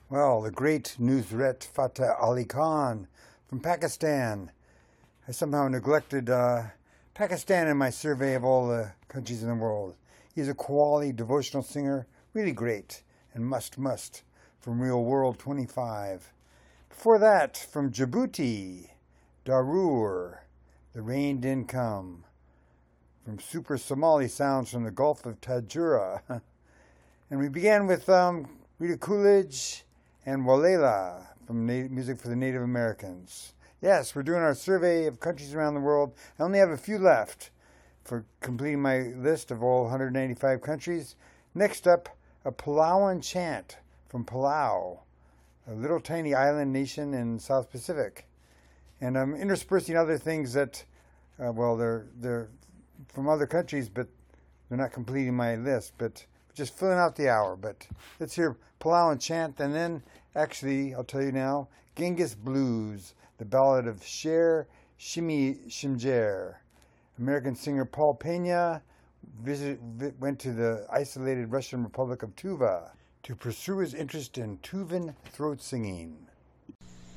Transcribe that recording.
Well, the great Nusrat Fateh Ali Khan from Pakistan. I somehow neglected Pakistan in my survey of all the countries in the world. He's a Qawwali devotional singer, really great, and must from Real World 25. Before that, from Djibouti, Darur, The Rain Didn't Come. From Super Somali Sounds from the Gulf of Tadjoura. And we began with Rita Coolidge and Walela from Music for the Native Americans. Yes, we're doing our survey of countries around the world. I only have a few left for completing my list of all 195 countries. Next up, a Palauan chant from Palau, a little tiny island nation in South Pacific. And I'm interspersing other things that, they're from other countries, but they're not completing my list, but just filling out the hour. But let's hear Palauan chant, and then, actually, I'll tell you now, Genghis Blues, the ballad of Sher Shimi Shimjer. American singer Paul Pena went to the isolated Russian Republic of Tuva to pursue his interest in Tuvan throat singing.